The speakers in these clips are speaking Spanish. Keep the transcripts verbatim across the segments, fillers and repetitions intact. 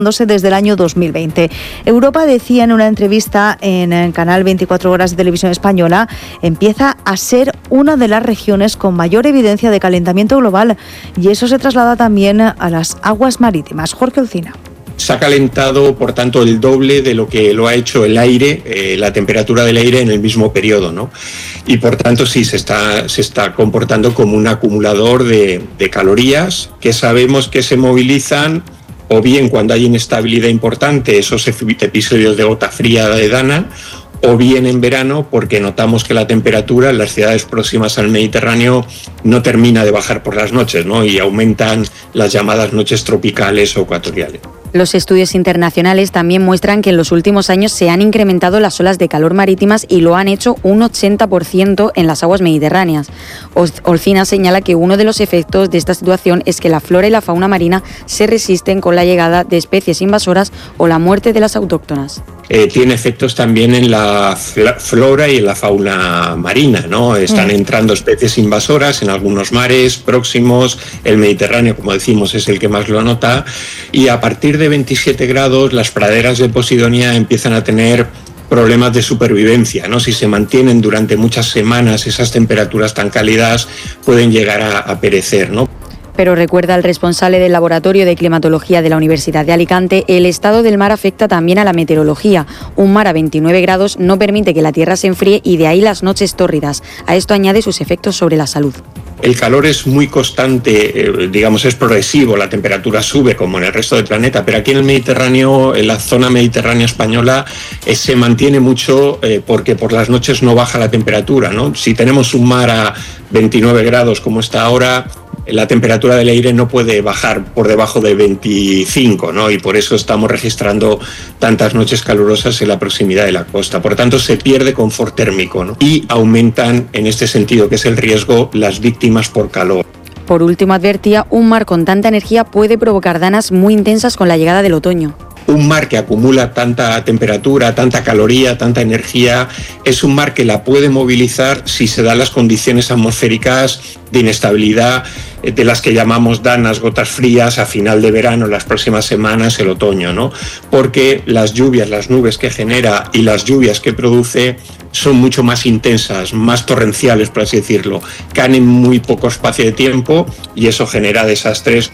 desde el año dos mil veinte. Europa decía en una entrevista en el canal veinticuatro horas de Televisión Española, empieza a ser una de las regiones con mayor evidencia de calentamiento global, y eso se traslada también a las aguas marítimas. Jorge Olcina. Se ha calentado, por tanto, el doble de lo que lo ha hecho el aire, eh, la temperatura del aire en el mismo periodo, ¿no? Y por tanto, sí, se está, se está comportando como un acumulador de, de calorías que sabemos que se movilizan o bien cuando hay inestabilidad importante, esos episodios de gota fría de Dana, o bien en verano porque notamos que la temperatura en las ciudades próximas al Mediterráneo no termina de bajar por las noches, ¿no? Y aumentan las llamadas noches tropicales o ecuatoriales. Los estudios internacionales también muestran que en los últimos años se han incrementado las olas de calor marítimas y lo han hecho un ochenta por ciento en las aguas mediterráneas. Olcina señala que uno de los efectos de esta situación es que la flora y la fauna marina se resisten con la llegada de especies invasoras o la muerte de las autóctonas. Eh, tiene efectos también en la flora y en la fauna marina, ¿no? Están mm. entrando especies invasoras en algunos mares próximos, el Mediterráneo, como decimos, es el que más lo nota, y a partir de veintisiete grados las praderas de Posidonia empiezan a tener problemas de supervivencia, ¿no? Si se mantienen durante muchas semanas esas temperaturas tan cálidas, pueden llegar a, a perecer, ¿no? Pero recuerda el responsable del Laboratorio de Climatología de la Universidad de Alicante, el estado del mar afecta también a la meteorología. Un mar a veintinueve grados no permite que la tierra se enfríe y de ahí las noches tórridas. A esto añade sus efectos sobre la salud. El calor es muy constante, eh, digamos, es progresivo, la temperatura sube como en el resto del planeta, pero aquí en el Mediterráneo, en la zona mediterránea española, eh, se mantiene mucho eh, porque por las noches no baja la temperatura, ¿no? Si tenemos un mar a veintinueve grados como está ahora, la temperatura del aire no puede bajar por debajo de veinticinco, ¿no? Y por eso estamos registrando tantas noches calurosas en la proximidad de la costa. Por tanto, se pierde confort térmico, ¿no? Y aumentan, en este sentido, que es el riesgo, las víctimas por calor. Por último, advertía, un mar con tanta energía puede provocar danas muy intensas con la llegada del otoño. Un mar que acumula tanta temperatura, tanta caloría, tanta energía, es un mar que la puede movilizar si se dan las condiciones atmosféricas de inestabilidad, de las que llamamos danas, gotas frías, a final de verano, las próximas semanas, el otoño, ¿no? Porque las lluvias, las nubes que genera y las lluvias que produce son mucho más intensas, más torrenciales, por así decirlo, caen en muy poco espacio de tiempo y eso genera desastres.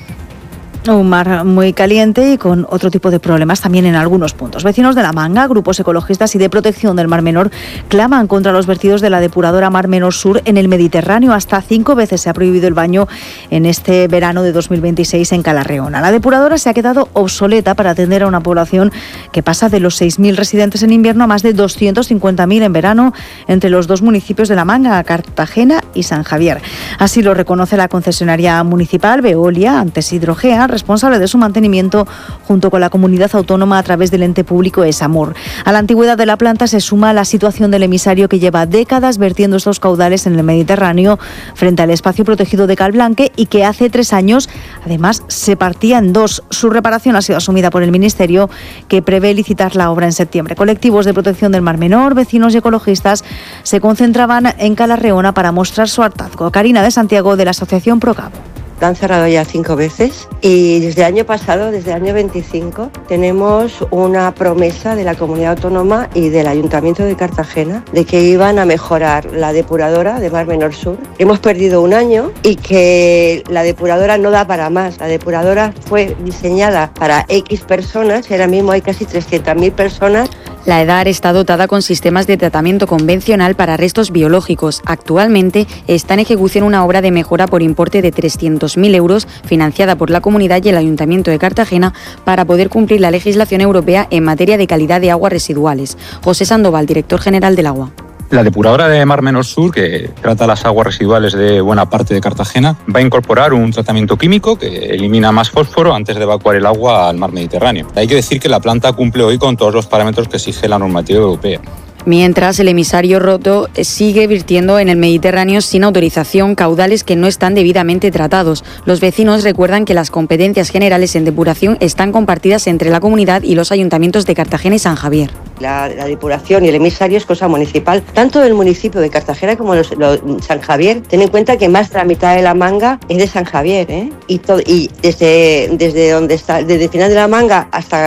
Un mar muy caliente y con otro tipo de problemas también en algunos puntos. Vecinos de La Manga, grupos ecologistas y de protección del Mar Menor claman contra los vertidos de la depuradora Mar Menor Sur en el Mediterráneo. Hasta cinco veces se ha prohibido el baño en este verano de dos mil veintiséis en Calarreona. La depuradora se ha quedado obsoleta para atender a una población que pasa de los seis mil residentes en invierno a más de doscientos cincuenta mil en verano entre los dos municipios de La Manga, Cartagena y San Javier. Así lo reconoce la concesionaria municipal Veolia, antes Hidrogea, responsable de su mantenimiento junto con la comunidad autónoma a través del ente público Esamur. A la antigüedad de la planta se suma la situación del emisario que lleva décadas vertiendo estos caudales en el Mediterráneo frente al espacio protegido de Calblanque y que hace tres años además se partía en dos. Su reparación ha sido asumida por el Ministerio, que prevé licitar la obra en septiembre. Colectivos de protección del Mar Menor, vecinos y ecologistas se concentraban en Calarreona para mostrar su hartazgo. Karina de Santiago, de la asociación Procabo. Han cerrado ya cinco veces y desde el año pasado, desde el año veinticinco, tenemos una promesa de la Comunidad Autónoma y del Ayuntamiento de Cartagena de que iban a mejorar la depuradora de Mar Menor Sur. Hemos perdido un año y que la depuradora no da para más. La depuradora fue diseñada para X personas y ahora mismo hay casi trescientas mil personas. La EDAR está dotada con sistemas de tratamiento convencional para restos biológicos. Actualmente está en ejecución una obra de mejora por importe de trescientos mil euros financiada por la Comunidad y el Ayuntamiento de Cartagena para poder cumplir la legislación europea en materia de calidad de aguas residuales. José Sandoval, director general del Agua. La depuradora de Mar Menor Sur, que trata las aguas residuales de buena parte de Cartagena, va a incorporar un tratamiento químico que elimina más fósforo antes de evacuar el agua al mar Mediterráneo. Hay que decir que la planta cumple hoy con todos los parámetros que exige la normativa europea. Mientras el emisario roto sigue virtiendo en el Mediterráneo sin autorización caudales que no están debidamente tratados. Los vecinos recuerdan que las competencias generales en depuración están compartidas entre la comunidad y los ayuntamientos de Cartagena y San Javier. La, la depuración y el emisario es cosa municipal, tanto del municipio de Cartagena como los, los, San Javier. Ten en cuenta que más de la mitad de la Manga es de San Javier, ¿eh? y, to, y desde, desde donde está, desde el final de la Manga hasta